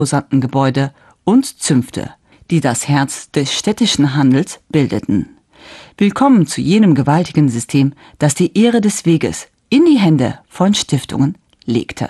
imposanten Gebäude und Zünfte, die das Herz des städtischen Handels bildeten. Willkommen zu jenem gewaltigen System, das die Ehre des Weges in die Hände von Stiftungen legte.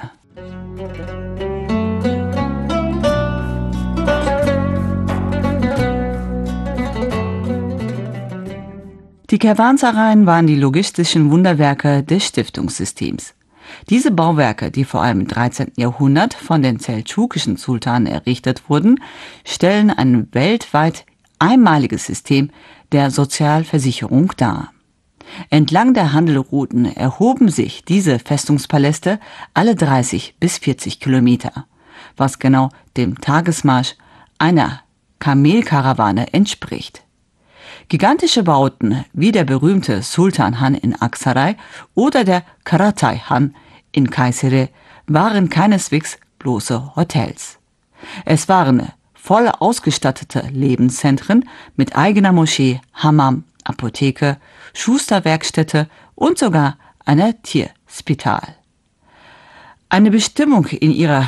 Die Kervansarayen waren die logistischen Wunderwerke des Stiftungssystems. Diese Bauwerke, die vor allem im 13. Jahrhundert von den seldschukischen Sultanen errichtet wurden, stellen ein weltweit einmaliges System der Sozialversicherung dar. Entlang der Handelrouten erhoben sich diese Festungspaläste alle 30 bis 40 Kilometer, was genau dem Tagesmarsch einer Kamelkarawane entspricht. Gigantische Bauten wie der berühmte Sultan Han in Aksaray oder der Karatay Han in Kayseri waren keineswegs bloße Hotels. Es waren voll ausgestattete Lebenszentren mit eigener Moschee, Hammam, Apotheke, Schusterwerkstätte und sogar einer Tierspital. Eine Bestimmung in ihrer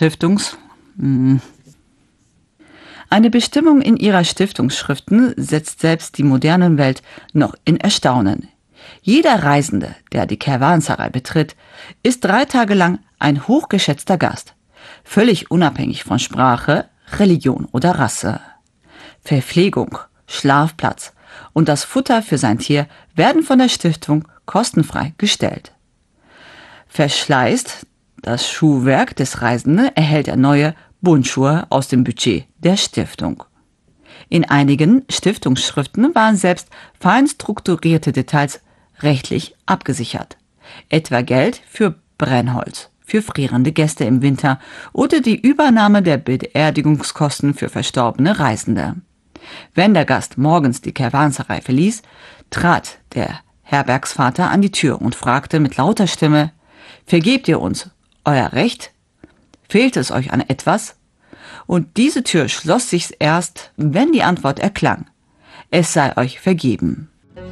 Stiftungsschriften setzt selbst die moderne Welt noch in Erstaunen. Jeder Reisende, der die Kervansaray betritt, ist 3 Tage lang ein hochgeschätzter Gast, völlig unabhängig von Sprache, Religion oder Rasse. Verpflegung, Schlafplatz und das Futter für sein Tier werden von der Stiftung kostenfrei gestellt. Verschleißt das Schuhwerk des Reisenden, erhält er neue Bundschuhe aus dem Budget der Stiftung. In einigen Stiftungsschriften waren selbst fein strukturierte Details rechtlich abgesichert, etwa Geld für Brennholz, für frierende Gäste im Winter oder die Übernahme der Beerdigungskosten für verstorbene Reisende. Wenn der Gast morgens die Kervansaray verließ, trat der Herbergsvater an die Tür und fragte mit lauter Stimme: »Vergebt ihr uns euer Recht? Fehlt es euch an etwas?« Und diese Tür schloss sich erst, wenn die Antwort erklang: »Es sei euch vergeben.«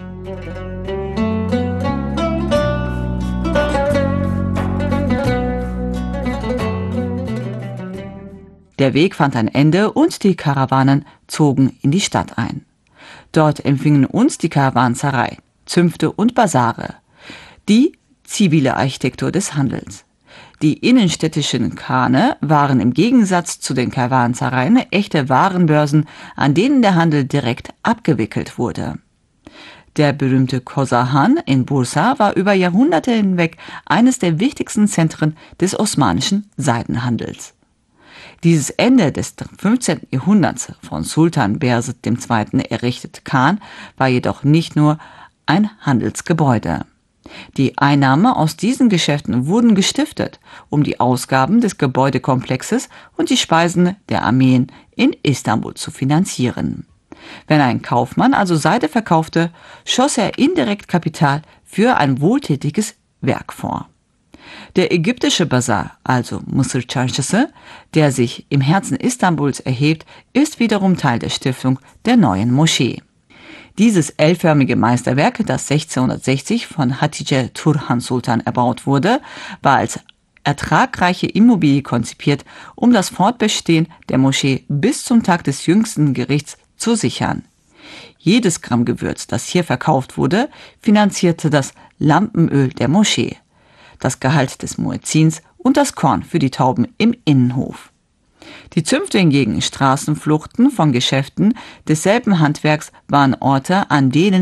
Der Weg fand ein Ende und die Karawanen zogen in die Stadt ein. Dort empfingen uns die Kervansaray, Zünfte und Basare, die zivile Architektur des Handels. Die innenstädtischen Khane waren im Gegensatz zu den Kervansarayen echte Warenbörsen, an denen der Handel direkt abgewickelt wurde. Der berühmte Kosahan in Bursa war über Jahrhunderte hinweg eines der wichtigsten Zentren des osmanischen Seidenhandels. Dieses Ende des 15. Jahrhunderts von Sultan Behzad II. Errichtete Khan war jedoch nicht nur ein Handelsgebäude. Die Einnahmen aus diesen Geschäften wurden gestiftet, um die Ausgaben des Gebäudekomplexes und die Speisen der Armeen in Istanbul zu finanzieren. Wenn ein Kaufmann also Seide verkaufte, schoss er indirekt Kapital für ein wohltätiges Werk vor. Der ägyptische Basar, also Mısır Çarşısı, der sich im Herzen Istanbuls erhebt, ist wiederum Teil der Stiftung der neuen Moschee. Dieses L-förmige Meisterwerk, das 1660 von Hatice Turhan Sultan erbaut wurde, war als ertragreiche Immobilie konzipiert, um das Fortbestehen der Moschee bis zum Tag des jüngsten Gerichts zu sichern. Jedes Gramm Gewürz, das hier verkauft wurde, finanzierte das Lampenöl der Moschee, das Gehalt des Muezzins und das Korn für die Tauben im Innenhof. Die Zünfte hingegen, Straßenfluchten von Geschäften desselben Handwerks, waren Orte, an denen